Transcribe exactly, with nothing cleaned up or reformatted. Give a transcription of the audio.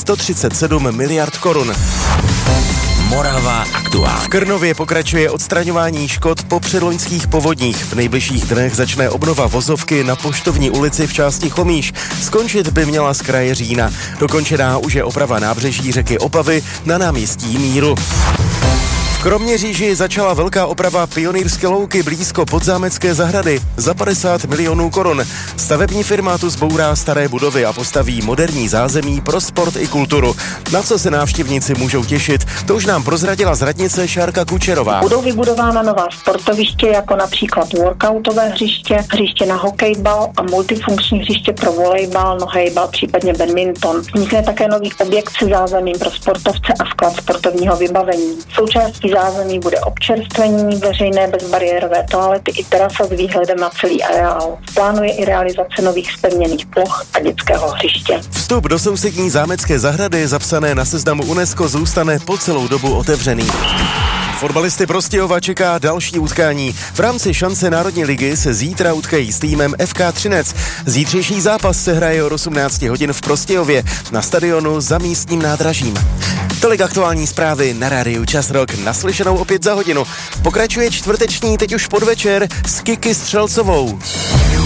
sto třicet sedm miliard korun. Morava aktuálně. V Krnově pokračuje odstraňování škod po předloňských povodních. V nejbližších dnech začne obnova vozovky na Poštovní ulici v části Chomíš. Skončit by měla z kraje října. Dokončená už je oprava nábřeží řeky Opavy na náměstí Míru. V Kroměříži začala velká oprava Pionýrské louky blízko Podzámecké zahrady za padesát milionů korun. Stavební firma tu zbourá staré budovy a postaví moderní zázemí pro sport i kulturu. Na co se návštěvníci můžou těšit, to už nám prozradila z radnice Šárka Kučerová. Budou vybudována nová sportoviště, jako například workoutové hřiště, hřiště na hokejbal a multifunkční hřiště pro volejbal, nohejbal, případně badminton. Vznikne také nový objekt se zázemím pro sportovce a sklad sportovního vybavení. Součástí zázemí bude občerstvení, veřejné bezbariérové toalety i terasa s výhledem na celý areál. Plánuje i realizace nových zpevněných ploch a dětského hřiště. Vstup do sousední zámecké zahrady, zapsané na seznamu UNESCO, zůstane po celou dobu otevřený. Fotbalisty Prostějova čeká další utkání. V rámci šance Národní ligy se zítra utkají s týmem F K Třinec. Zítřejší zápas se hraje o osmnáct hodin v Prostějově na stadionu za místním nádražím. Tolik aktuální zprávy na rádiu Čas Rock. Naslyšenou opět za hodinu. Pokračuje čtvrteční, teď už podvečer s Kiki Střelcovou.